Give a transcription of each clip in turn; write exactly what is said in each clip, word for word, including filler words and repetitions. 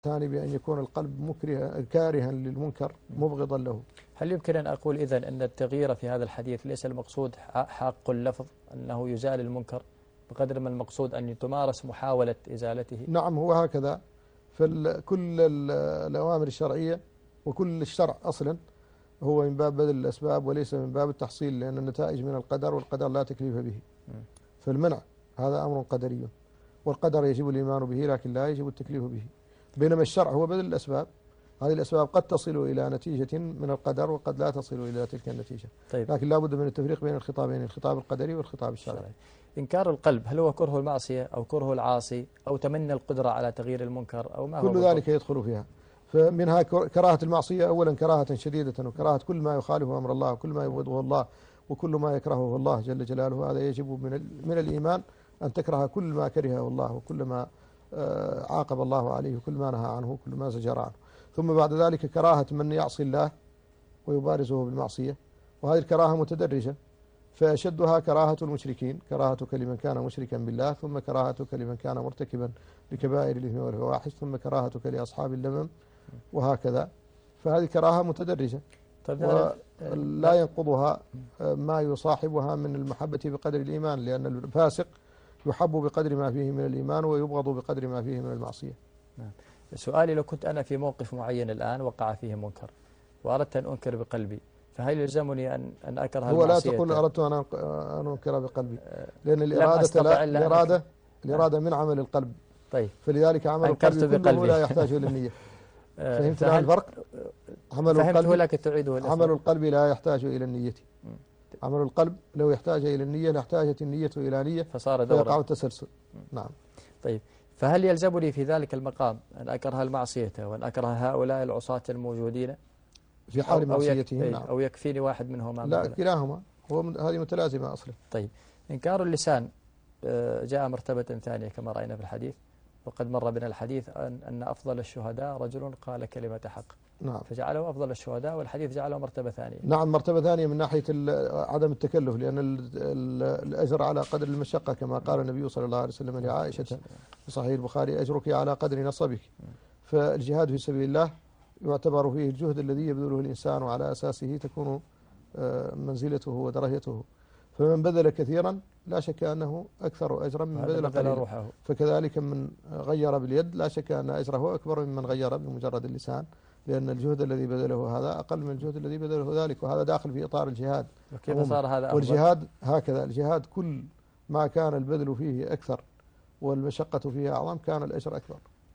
الثاني بأن يكون القلب مكره كارها للمنكر مبغضا له. هل يمكن أن أقول إذن أن التغيير في هذا الحديث ليس المقصود حق اللفظ أنه يزال المنكر بقدر ما المقصود أن تمارس محاولة إزالته؟ نعم، هو هكذا. فكل الأوامر الشرعية وكل الشرع أصلا هو من باب بذل الأسباب وليس من باب التحصيل، لأن النتائج من القدر والقدر لا تكليف به. فالمنع هذا أمر قدري، والقدر يجب الإيمان به لكن لا يجب التكليف به. بينما الشرع هو بذل الأسباب، هذه الأسباب قد تصل إلى نتيجة من القدر وقد لا تصل إلى تلك النتيجة. طيب. لكن لا بد من التفريق بين الخطابين، الخطاب القدري والخطاب الشرعي. إنكار القلب هل هو كره المعصية أو كره العاصي أو تمنى القدرة على تغيير المنكر أو ما هو؟ كل ذلك يدخل فيها. فمنها كراهة المعصية أولا كراهة شديدة، وكراهة كل ما يخالف أمر الله وكل ما يبغضه الله وكل ما يكرهه الله جل جلاله. هذا يجب من من الإيمان أن تكره كل ما كرهه الله وكل ما عاقب الله عليه وكل ما نهى عنه وكل ما زجر عنه. ثم بعد ذلك كراهة من يعصي الله ويبارزه بالمعصية، وهذه الكراهة متدرجة. فأشدها كراهة المشركين، كراهتك لمن كان مشركا بالله، ثم كراهتك لمن كان مرتكبا لكبائر الإثم والفواحش، ثم كراهتك لأصحاب اللمم، وهكذا. فهذه كراهة متدرجة ولا ينقضها ما يصاحبها من المحبة بقدر الإيمان، لأن الفاسق يحب بقدر ما فيه من الإيمان ويبغض بقدر ما فيه من المعصية. سؤالي: لو كنت أنا في موقف معين الآن وقع فيه منكر وأردت أن أنكر بقلبي، فهل يلزمني أن أن أكره هو المعصية؟ لا تقول أردت أن أنكر بقلبي، لأن الإرادة لا الإرادة الإرادة من عمل القلب. طيب. فلذلك عمل القلب كله لا يحتاج إلى النية. فهمت الفرق؟ عمل القلب لك تعيده عمل القلب لا يحتاج إلى النية. عمل القلب لو يحتاج إلى النية لاحتاجت النية إلى نية فصار دورا فيقع التسلسل. نعم. طيب، فهل يلزمني في ذلك المقام أن أكره المعصية وأن أكره هؤلاء العصاة الموجودين في حال معصيتهم؟ نعم. أو يكفيني واحد منهما؟ لا، كلاهما، هو هذه متلازمة أصلا. طيب، إنكار اللسان جاء مرتبة ثانية كما رأينا في الحديث، وقد مر بنا الحديث أن أن أفضل الشهداء رجل قال كلمة حق. نعم. فجعله أفضل الشهداء، والحديث جعله مرتبة ثانية. نعم، مرتبة ثانية من ناحية عدم التكلف، لأن الأجر على قدر المشقة كما قال النبي صلى الله عليه وسلم لعائشة في صحيح البخاري: أجرك على قدر نصبك. فالجهاد في سبيل الله يعتبر فيه الجهد الذي يبذله الإنسان، وعلى أساسه تكون منزلته ودرجته. فمن بذل كثيرا لا شك أنه أكثر أجرا من بذل قليلا. فكذلك من غير باليد لا شك أن أجره أكبر ممن غير بمجرد اللسان، لأن الجهد الذي بذله هذا أقل من الجهد الذي بذله ذلك، وهذا داخل في إطار الجهاد. وكيف صار هذا أفضل؟ والجهاد هكذا، الجهاد كل ما كان البذل فيه أكثر والمشقة فيه أعظم كان الأجر أكبر.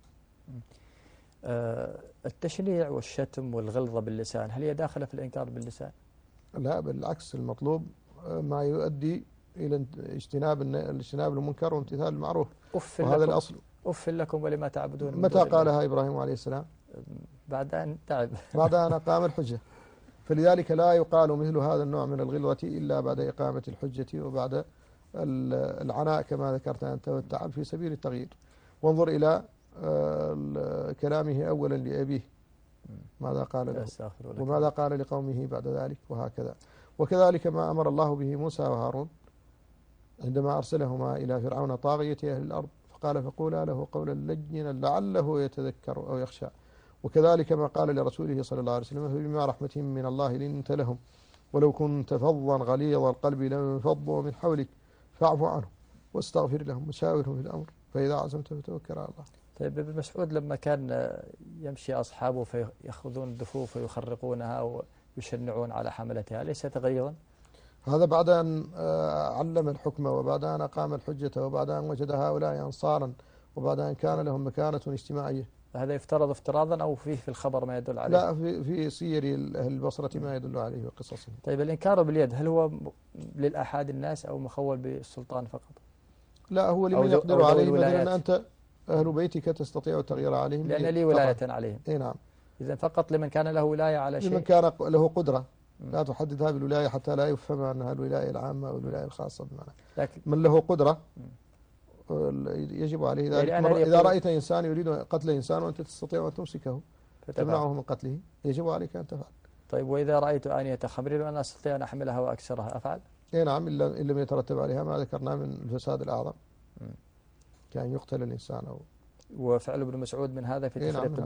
أه التشنيع والشتم والغلظة باللسان هل هي داخلة في الإنكار باللسان؟ لا، بالعكس، المطلوب ما يؤدي إلى اجتناب الاجتناب المنكر وامتثال المعروف، وهذا الأصل. أف لكم ولما تعبدون. متى قالها إبراهيم عليه السلام؟ بعد أن تعب بعد أن أقام الحجة. فلذلك لا يقال مثل هذا النوع من الغلظة إلا بعد إقامة الحجة وبعد العناء كما ذكرت أنت والتعب في سبيل التغيير. وانظر إلى كلامه أولا لأبيه ماذا قال له وماذا قال لقومه بعد ذلك، وهكذا. وكذلك ما أمر الله به موسى وهارون عندما أرسلهما إلى فرعون طاغية أهل الأرض، فقال: فقولا له قولا لينا لعله يتذكر أو يخشى. وكذلك ما قال لرسوله صلى الله عليه وسلم: فبما رحمة من الله لنت لهم ولو كنت فظا غليظ القلب لانفضوا من حولك فاعف عنهم واستغفر لهم وشاورهم في الأمر فإذا عزمت فتوكل على الله. طيب، ابن مسعود لما كان يمشي أصحابه فيأخذون الدفوف ويخرقونها ويشنعون على حملتها، ليس تغيظا؟ هذا بعد أن علم الحكم وبعد أن أقام الحجة وبعد أن وجد هؤلاء أنصارا وبعد أن كان لهم مكانة اجتماعية. هذا يفترض افتراضا أو فيه في الخبر ما يدل عليه؟ لا، في في سير أهل البصرة ما يدل عليه وقصصه. طيب، الإنكار باليد هل هو للآحاد الناس أو مخول بالسلطان فقط؟ لا، هو لمن يقدر عليه، مثلا أنت أهل بيتك تستطيع التغيير عليهم لأن لي ولاية عليهم. اي نعم. إذا فقط لمن كان له ولاية على شيء، لمن كان له قدرة. لا تحددها بالولاية حتى لا يفهم أنها الولاية العامة أو الولاية الخاصة بمعنى. لكن من له قدرة يجب عليه ذلك. يعني إذا رأيت إنسان يريد قتل إنسان وأنت تستطيع أن تمسكه تمنعه من قتله يجب عليك أن تفعل. طيب، وإذا رأيت آنية خمر وأنا أستطيع أن أحملها وأكسرها أفعل؟ إيه نعم، إلا إن لم يترتب عليها ما ذكرنا من الفساد الأعظم كأن يقتل الإنسان أو وفعل ابن مسعود من هذا في إيه نعم، تفريق من هذا